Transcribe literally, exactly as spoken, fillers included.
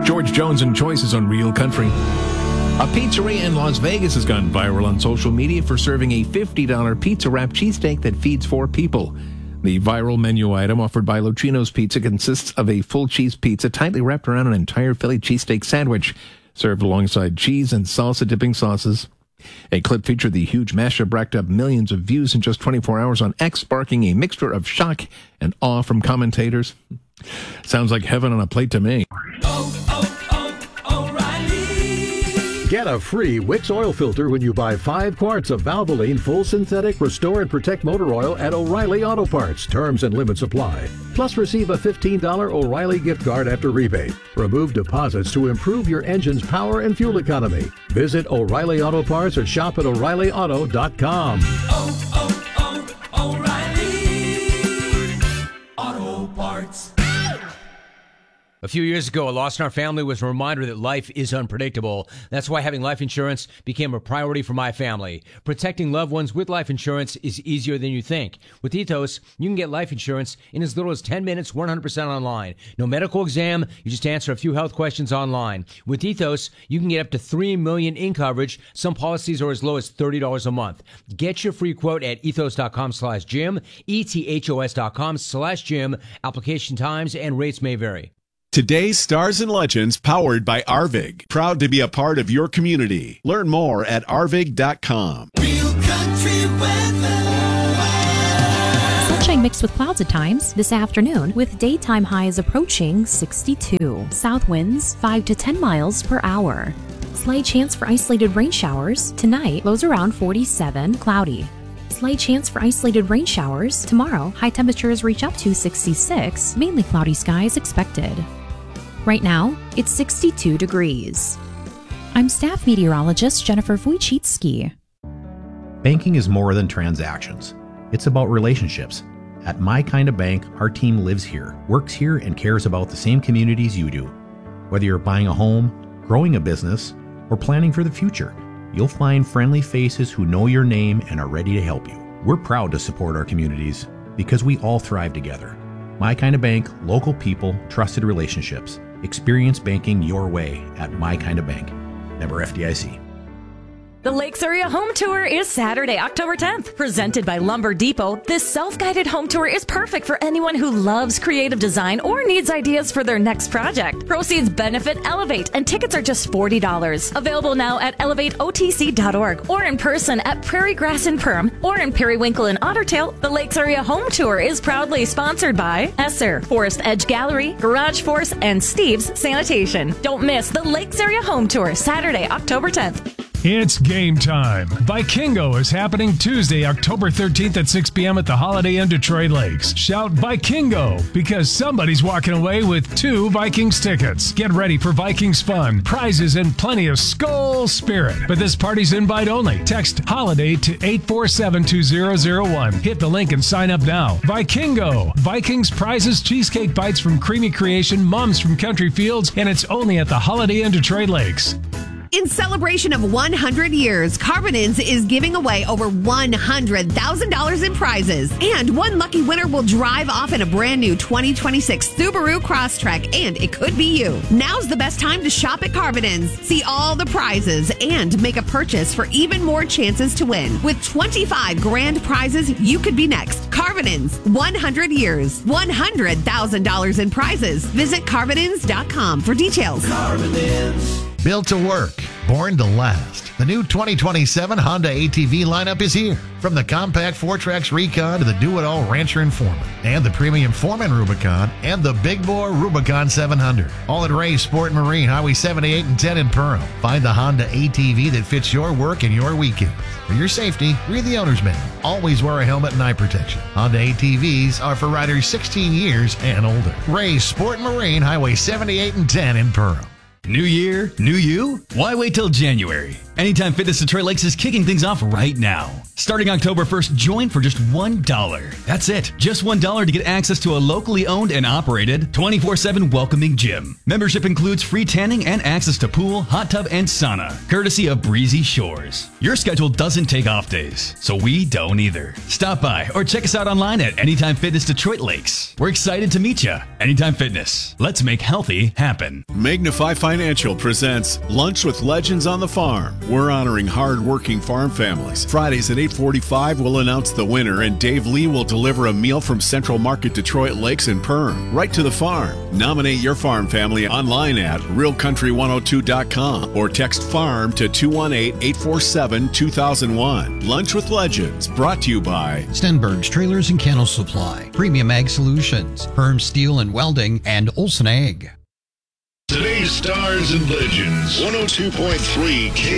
George Jones and Choices on Real Country. A pizzeria in Las Vegas has gone viral on social media for serving a fifty dollars pizza wrap cheesesteak that feeds four people. The viral menu item offered by Lucino's Pizza consists of a full cheese pizza tightly wrapped around an entire Philly cheesesteak sandwich, served alongside cheese and salsa dipping sauces. A clip featured the huge mashup racked up millions of views in just twenty-four hours on X, sparking a mixture of shock and awe from commentators. Sounds like heaven on a plate to me. Oh, oh, oh, O'Reilly. Get a free Wix oil filter when you buy five quarts of Valvoline Full Synthetic Restore and Protect Motor Oil at O'Reilly Auto Parts. Terms and limits apply. Plus, receive a fifteen dollars O'Reilly gift card after rebate. Remove deposits to improve your engine's power and fuel economy. Visit O'Reilly Auto Parts or shop at O'Reilly Auto dot com. Oh, oh, oh, O'Reilly Auto Parts. A few years ago, a loss in our family was a reminder that life is unpredictable. That's why having life insurance became a priority for my family. Protecting loved ones with life insurance is easier than you think. With Ethos, you can get life insurance in as little as ten minutes, one hundred percent online. No medical exam, you just answer a few health questions online. With Ethos, you can get up to three million dollars in coverage. Some policies are as low as thirty dollars a month. Get your free quote at ethos.com slash Jim, E-T-H-O-S dot com slash Jim. Application times and rates may vary. Today's Stars and Legends, powered by Arvig. Proud to be a part of your community. Learn more at arvig dot com. Real country weather. Sunshine mixed with clouds at times this afternoon, with daytime highs approaching sixty-two. South winds five to ten miles per hour. Slight chance for isolated rain showers. Tonight, lows around forty-seven, cloudy. Slight chance for isolated rain showers. Tomorrow, high temperatures reach up to sixty-six, mainly cloudy skies expected. Right now, it's sixty-two degrees. I'm staff meteorologist Jennifer Wojcicki. Banking is more than transactions. It's about relationships. At My Kind of Bank, our team lives here, works here, and cares about the same communities you do. Whether you're buying a home, growing a business, or planning for the future, you'll find friendly faces who know your name and are ready to help you. We're proud to support our communities because we all thrive together. My Kind of Bank, local people, trusted relationships. Experience banking your way at My Kind of Bank. Member F D I C. The Lakes Area Home Tour is Saturday, October tenth. Presented by Lumber Depot, this self-guided home tour is perfect for anyone who loves creative design or needs ideas for their next project. Proceeds benefit Elevate, and tickets are just forty dollars. Available now at elevate O T C dot org or in person at Prairie Grass and Perm or in Periwinkle and Ottertail. The Lakes Area Home Tour is proudly sponsored by Esser, Forest Edge Gallery, Garage Force, and Steve's Sanitation. Don't miss the Lakes Area Home Tour, Saturday, October tenth. It's game time. Vikingo is happening Tuesday, October thirteenth at six p.m. at the Holiday Inn Detroit Lakes. Shout Vikingo because somebody's walking away with two Vikings tickets. Get ready for Vikings fun, prizes, and plenty of Skol spirit. But this party's invite only. Text HOLIDAY to eight four seven two zero zero one. Hit the link and sign up now. Vikingo. Vikings, prizes, cheesecake bites from Creamy Creation, mums from Country Fields, and it's only at the Holiday Inn Detroit Lakes. In celebration of one hundred years, Carvin's is giving away over one hundred thousand dollars in prizes. And one lucky winner will drive off in a brand new twenty twenty-six Subaru Crosstrek, and it could be you. Now's the best time to shop at Carvin's. See all the prizes and make a purchase for even more chances to win. With twenty-five grand prizes, you could be next. Carvin's, one hundred years, one hundred thousand dollars in prizes. Visit carvinins dot com for details. Carvin's. Built to work, born to last. The new twenty twenty-seven Honda A T V lineup is here. From the compact four-Trax Recon to the do-it-all Rancher and Foreman, and the premium Foreman Rubicon, and the big bore Rubicon seven hundred. All at Ray's Sport and Marine, Highway seventy-eight and ten in Pearl. Find the Honda A T V that fits your work and your weekend. For your safety, read the owner's manual. Always wear a helmet and eye protection. Honda A T Vs are for riders sixteen years and older. Ray's Sport and Marine, Highway seventy-eight and ten in Pearl. New year, new you? Why wait till January? Anytime Fitness Detroit Lakes is kicking things off right now. Starting October first, join for just one dollar. That's it. Just one dollar to get access to a locally owned and operated twenty-four seven welcoming gym. Membership includes free tanning and access to pool, hot tub, and sauna, courtesy of Breezy Shores. Your schedule doesn't take off days, so we don't either. Stop by or check us out online at Anytime Fitness Detroit Lakes. We're excited to meet you. Anytime Fitness. Let's make healthy happen. Magnify Financial presents Lunch with Legends on the Farm. We're honoring hard-working farm families. Fridays at eight forty-five, we'll announce the winner, and Dave Lee will deliver a meal from Central Market Detroit Lakes and Perm, right to the farm. Nominate your farm family online at real country one oh two dot com or text FARM to two one eight, eight four seven, two thousand one. Lunch with Legends, brought to you by Stenberg's Trailers and Kennel Supply, Premium Ag Solutions, Perm Steel and Welding, and Olson Ag. Today's Stars and Legends, one oh two point three K